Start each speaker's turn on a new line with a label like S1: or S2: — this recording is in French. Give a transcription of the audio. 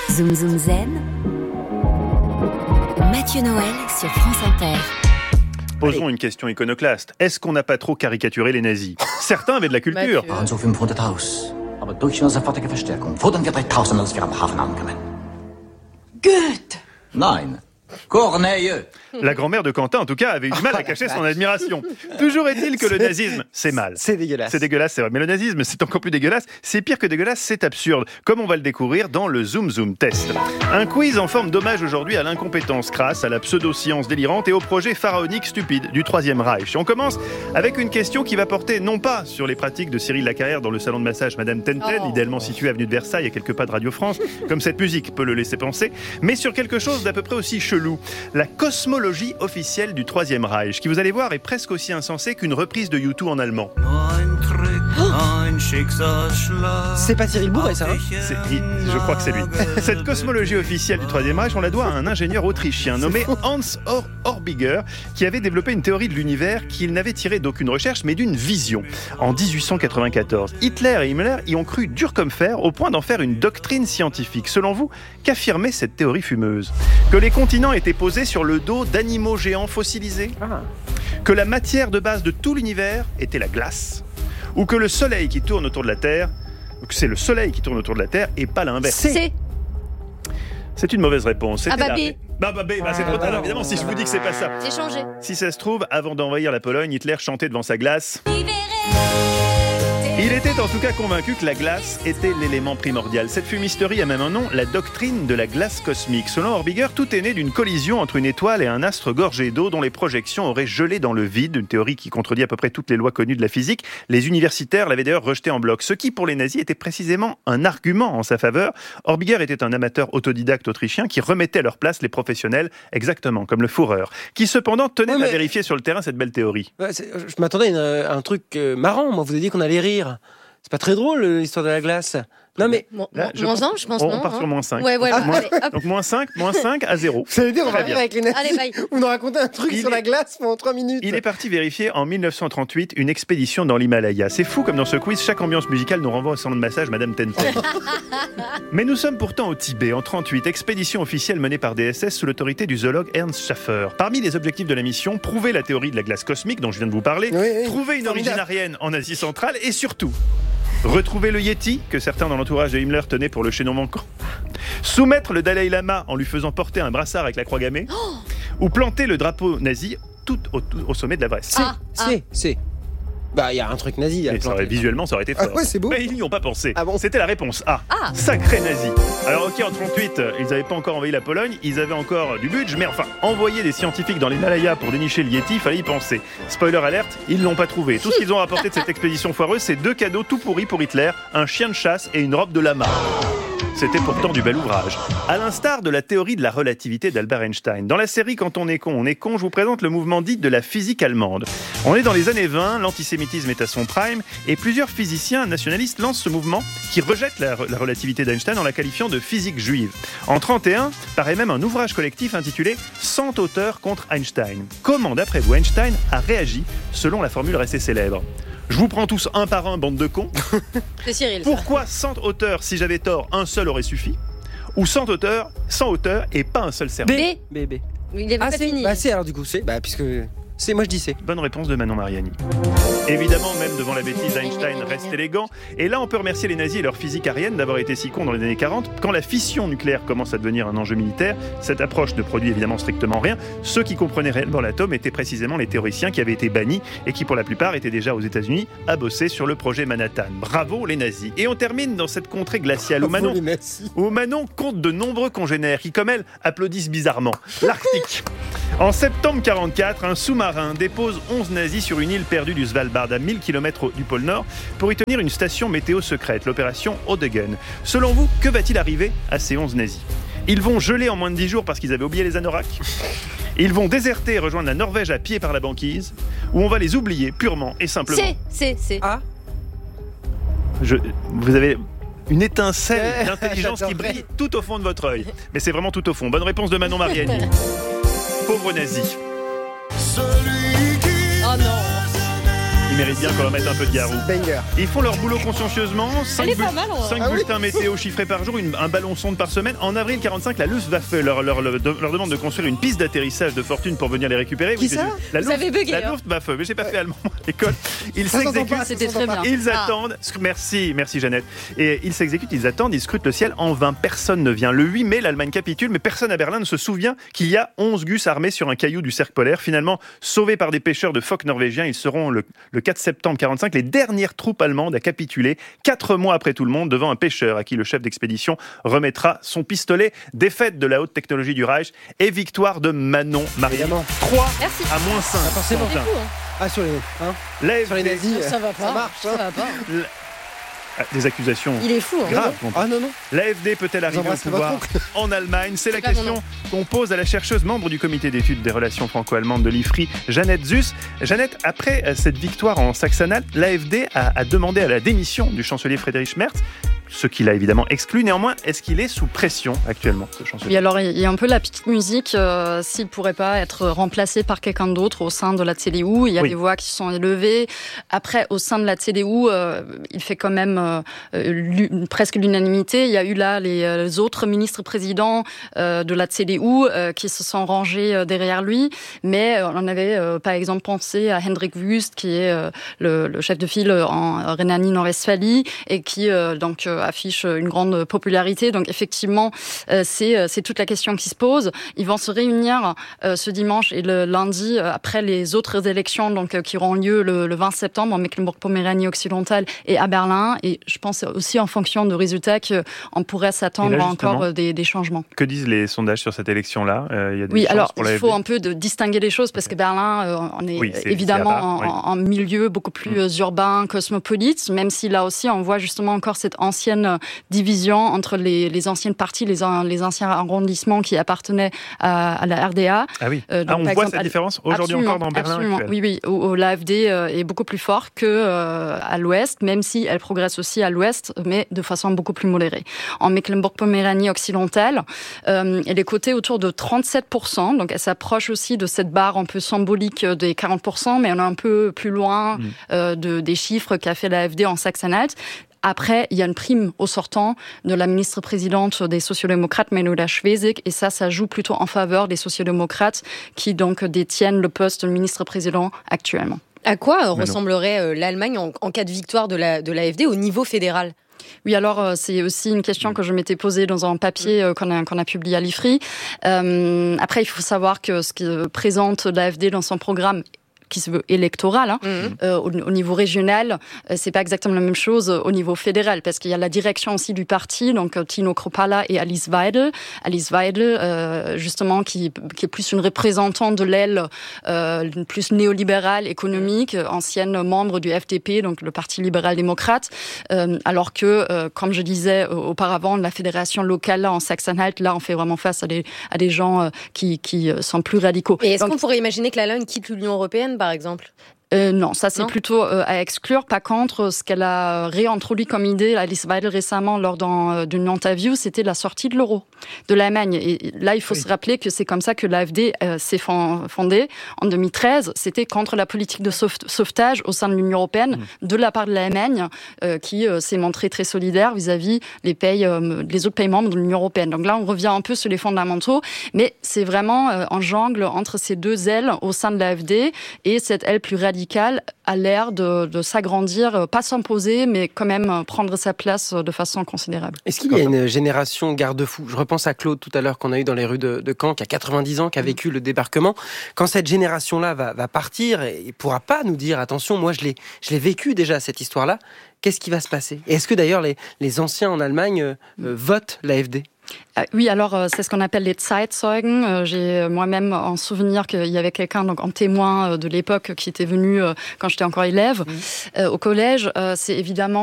S1: Zoom Zoom Zen. Mathieu Noël sur France Inter.
S2: Posons une question iconoclaste. Est-ce qu'on n'a pas trop caricaturé les nazis ? Certains avaient de la culture.
S3: Waren so 500.000, aber durch unsere sofortige Verstärkung wurden wir 3.000, als wir am Hafen ankamen.
S4: Goethe!
S3: Nein, Corneille.
S2: La grand-mère de Quentin, en tout cas, avait eu du mal à cacher son admiration. Toujours est-il que le nazisme, c'est mal.
S5: C'est dégueulasse.
S2: C'est dégueulasse, c'est vrai. Mais le nazisme, c'est encore plus dégueulasse. C'est pire que dégueulasse, c'est absurde. Comme on va le découvrir dans le Zoom Zoom Test. Un quiz en forme d'hommage aujourd'hui à l'incompétence crasse, à la pseudo-science délirante et au projet pharaonique stupide du Troisième Reich. Et on commence avec une question qui va porter non pas sur les pratiques de Cyril Lacarrière dans le salon de massage Madame Tenten, idéalement situé avenue de Versailles à quelques pas de Radio France, comme cette musique peut le laisser penser, mais sur quelque chose d'à peu près aussi chelou. La cosmologie officielle du Troisième Reich, qui vous allez voir est presque aussi insensée qu'une reprise de U2 en allemand.
S5: C'est pas Cyril Bourret, ça, hein ?
S2: Je crois que c'est lui. Cette cosmologie officielle du Troisième Reich, on la doit à un ingénieur autrichien nommé Hans Horbiger, qui avait développé une théorie de l'univers qu'il n'avait tirée d'aucune recherche, mais d'une vision. En 1894, Hitler et Himmler y ont cru dur comme fer, au point d'en faire une doctrine scientifique. Selon vous, qu'affirmait cette théorie fumeuse ? Que les continents étaient posés sur le dos d'animaux géants fossilisés ? Que la matière de base de tout l'univers était la glace ? Ou que le soleil qui tourne autour de la Terre, que c'est le soleil qui tourne autour de la Terre et pas l'inverse. C'est une mauvaise réponse. C'était c'est trop tard, évidemment, si je vous dis que c'est pas ça.
S4: J'ai changé.
S2: Si ça se trouve, avant d'envahir la Pologne, Hitler chantait devant sa glace. Il était en tout cas convaincu que la glace était l'élément primordial. Cette fumisterie a même un nom, la doctrine de la glace cosmique. Selon Horbiger, tout est né d'une collision entre une étoile et un astre gorgé d'eau dont les projections auraient gelé dans le vide, une théorie qui contredit à peu près toutes les lois connues de la physique. Les universitaires l'avaient d'ailleurs rejetée en bloc, ce qui pour les nazis était précisément un argument en sa faveur. Horbiger était un amateur autodidacte autrichien qui remettait à leur place les professionnels, exactement comme le Führer, qui cependant tenait à vérifier sur le terrain cette belle théorie.
S5: Je m'attendais à un truc marrant, moi vous avez dit qu'on allait rire. C'est pas très drôle l'histoire de la glace. Non mais
S4: moins 1, je pense.
S2: On part sur moins 5.
S4: Ouais, allez,
S2: donc moins 5 à 0.
S5: Vous allez dire, on va rire avec les nazis.
S4: Allez, bye.
S5: Vous nous racontez un truc sur la glace pendant 3 minutes.
S2: Il est parti vérifier en 1938 une expédition dans l'Himalaya. C'est fou comme dans ce quiz, chaque ambiance musicale nous renvoie au salon de massage Madame Tenten. Mais nous sommes pourtant au Tibet en 38, expédition officielle menée par DSS sous l'autorité du zoologue Ernst Schaffer. Parmi les objectifs de la mission, prouver la théorie de la glace cosmique dont je viens de vous parler, trouver une origine aryenne en Asie centrale et surtout retrouver le Yéti, que certains dans l'entourage de Himmler tenaient pour le chaînon manquant. Soumettre le Dalai Lama en lui faisant porter un brassard avec la croix gammée. Ou planter le drapeau nazi tout au sommet de l'Everest.
S5: C'est. Bah, il y a un truc nazi.
S2: Visuellement, ça aurait été fort.
S5: Ah ouais, c'est beau.
S2: Mais ils n'y ont pas pensé.
S5: Ah bon ?
S2: C'était la réponse A. Sacré nazi. Alors, ok, en 38, ils n'avaient pas encore envahi la Pologne, ils avaient encore du budget, mais enfin, envoyer des scientifiques dans l'Himalaya pour dénicher le Yéti, il fallait y penser. Spoiler alerte, ils l'ont pas trouvé. Tout ce qu'ils ont rapporté de cette expédition foireuse, c'est 2 cadeaux tout pourris pour Hitler, un chien de chasse et une robe de lama. C'était pourtant du bel ouvrage. À l'instar de la théorie de la relativité d'Albert Einstein. Dans la série Quand on est con, je vous présente le mouvement dit de la physique allemande. On est dans les années 20, l'antisémitisme est à son prime, et plusieurs physiciens nationalistes lancent ce mouvement qui rejette la relativité d'Einstein en la qualifiant de physique juive. En 31, paraît même un ouvrage collectif intitulé « 100 auteurs contre Einstein ». Comment, d'après vous, Einstein a réagi selon la formule restée célèbre ? Je vous prends tous un par un, bande de cons.
S4: C'est Cyril.
S2: Pourquoi 100 auteurs, si j'avais tort, un seul aurait suffi ? Ou 100 auteurs et pas un seul cerveau ?
S4: B. Il est pas fini.
S5: Bah c'est alors du coup c'est puisque c'est moi je dis c'est.
S2: Bonne réponse de Manon Mariani. Évidemment, même devant la bêtise, Einstein reste élégant. Et là, on peut remercier les nazis et leur physique aryenne d'avoir été si cons dans les années 40. Quand la fission nucléaire commence à devenir un enjeu militaire, cette approche ne produit évidemment strictement rien. Ceux qui comprenaient réellement l'atome étaient précisément les théoriciens qui avaient été bannis et qui, pour la plupart, étaient déjà aux États-Unis à bosser sur le projet Manhattan. Bravo les nazis. Et on termine dans cette contrée glaciale où Manon compte de nombreux congénères qui, comme elle, applaudissent bizarrement. L'Arctique. En septembre 1944, un sous-marin dépose 11 nazis sur une île perdue du Svalbard à 1000 km du pôle Nord pour y tenir une station météo secrète, l'opération Odegen. Selon vous, que va-t-il arriver à ces 11 nazis ? Ils vont geler en moins de 10 jours parce qu'ils avaient oublié les anoraks ? Ils vont déserter et rejoindre la Norvège à pied par la banquise ? Ou on va les oublier purement et simplement ?
S4: C'est.
S2: Vous avez une étincelle d'intelligence qui brille tout au fond de votre œil. Mais c'est vraiment tout au fond. Bonne réponse de Manon Mariani. Pauvre nazi.
S4: Oh non.
S2: Il mérite bien qu'on leur mette un peu de garou.
S5: Banger.
S2: Ils font leur boulot consciencieusement. 5
S4: est pas mal, hein.
S2: bulletins météo chiffrés par jour, un ballon sonde par semaine. En avril 45, la Luftwaffe leur demande de construire une piste d'atterrissage de fortune pour venir les récupérer.
S5: Qui ça
S4: Vous avez bugué,
S2: La Luftwaffe, mais j'ai pas fait allemand à l'école. Ils s'exécutent.
S4: C'était très bien.
S2: Ils attendent. Merci Jeannette. Et ils s'exécutent, ils attendent, ils scrutent le ciel en vain. Personne ne vient. Le 8 mai, l'Allemagne capitule, mais personne à Berlin ne se souvient qu'il y a 11 gus armés sur un caillou du cercle polaire. Finalement, sauvés par des pêcheurs de phoques norvégiens, ils seront le 4 septembre 45 les dernières troupes allemandes à capituler 4 mois après tout le monde devant un pêcheur à qui le chef d'expédition remettra son pistolet. Défaite de la haute technologie du Reich et victoire de Manon Marie. 3
S4: Merci.
S2: à moins 5.
S5: forcément.
S4: C'est fou, hein.
S5: Ah, sur les nazis.
S4: Ça va pas.
S5: Ça marche, hein.
S4: Ça va pas.
S2: Des accusations
S4: Il est fou. Hein.
S2: graves.
S5: Ah non.
S2: L'AfD peut-elle arriver au
S5: embrassez
S2: pouvoir
S5: votre
S2: en Allemagne? C'est la
S4: pas mon
S2: question
S4: nom.
S2: qu'on pose à la chercheuse membre du comité d'études des relations franco-allemandes de l'IFRI, Jeannette Zus. Jeannette, après cette victoire en Saxe-Anhalt, l'AfD a demandé à la démission du chancelier Friedrich Merz, ce qu'il a évidemment exclu. Néanmoins, est-ce qu'il est sous pression actuellement, ce chancelier?
S6: Oui, alors il y a un peu la petite musique, s'il ne pourrait pas être remplacé par quelqu'un d'autre au sein de la CDU. Il y a des voix qui sont élevées. Après, au sein de la CDU, il fait quand même presque l'unanimité. Il y a eu là les autres ministres-présidents de la CDU qui se sont rangés derrière lui. Mais on avait par exemple pensé à Hendrik Wüst, qui est le chef de file en Rhénanie-Nord-Westphalie et qui donc affiche une grande popularité. Donc effectivement, c'est toute la question qui se pose. Ils vont se réunir ce dimanche et le lundi après les autres élections donc qui auront lieu le 20 septembre en Mecklembourg-Poméranie occidentale et à Berlin. Et je pense aussi en fonction de résultats qu'on pourrait s'attendre encore des changements.
S2: Que disent les sondages sur cette élection-là? Il y a des
S6: oui,
S2: chances
S6: alors
S2: pour
S6: il
S2: l'AfD.
S6: faut un peu distinguer les choses parce que Berlin, on est, évidemment en milieu beaucoup plus urbain, cosmopolite, même si là aussi on voit justement encore cette ancienne division entre les anciennes parties, les anciens arrondissements qui appartenaient à la RDA.
S2: Ah oui,
S6: donc,
S2: on voit
S6: exemple,
S2: cette différence aujourd'hui encore dans Berlin
S6: absolument,
S2: actuel.
S6: Oui, où l'AfD est beaucoup plus fort qu'à l'ouest, même si elle progresse aussi à l'ouest, mais de façon beaucoup plus modérée. En Mecklembourg-Poméranie occidentale, elle est cotée autour de 37%, donc elle s'approche aussi de cette barre un peu symbolique des 40%, mais on est un peu plus loin des chiffres qu'a fait l'AfD en Saxe-Anhalt. Après, il y a une prime au sortant de la ministre-présidente des sociodémocrates, Manuela Schwesig, et ça joue plutôt en faveur des sociodémocrates qui donc détiennent le poste de ministre-président actuellement.
S4: À quoi ressemblerait l'Allemagne en cas de victoire de l'AfD au niveau fédéral ?
S6: Oui, alors c'est aussi une question que je m'étais posée dans un papier qu'on a publié à l'IFRI. Après, il faut savoir que ce que présente l'AfD dans son programme qui se veut électoral, au niveau régional, c'est pas exactement la même chose au niveau fédéral, parce qu'il y a la direction aussi du parti, donc Tino Kruppala et Alice Weidel. Alice Weidel, justement, qui est plus une représentante de l'aile plus néolibérale, économique, ancienne membre du FDP, donc le Parti libéral-démocrate, alors que, comme je disais auparavant, la fédération locale, là, en Saxe-Anhalt, là, on fait vraiment face à des gens qui sont plus radicaux.
S4: Et est-ce qu'on pourrait imaginer que l'Allemagne quitte l'Union européenne, par exemple ?
S6: Non, ça c'est plutôt à exclure. Par contre, ce qu'elle a réintroduit comme idée, Alice Weidel récemment lors d'une interview, c'était la sortie de l'euro, de l'Allemagne. Et là, il faut se rappeler que c'est comme ça que l'AfD s'est fondée. En 2013, c'était contre la politique de sauvetage au sein de l'Union européenne de la part de l'Allemagne, qui s'est montrée très solidaire vis-à-vis les autres pays membres de l'Union européenne. Donc là, on revient un peu sur les fondamentaux, mais c'est vraiment en jungle entre ces deux ailes au sein de l'AfD et cette aile plus radicale a l'air de s'agrandir, pas s'imposer, mais quand même prendre sa place de façon considérable.
S5: Est-ce qu'il y a une génération garde-fou ? Je repense à Claude tout à l'heure qu'on a eu dans les rues de Caen, qui a 90 ans, qui a vécu le débarquement. Quand cette génération-là va partir et pourra pas nous dire, attention, moi je l'ai vécu déjà cette histoire-là, qu'est-ce qui va se passer ? Et est-ce que d'ailleurs les anciens en Allemagne votent l'AfD ?
S6: Oui, alors c'est ce qu'on appelle les Zeitzeugen. J'ai moi-même en souvenir qu'il y avait quelqu'un, donc en témoin de l'époque, qui était venu quand j'étais encore élève au collège. C'est évidemment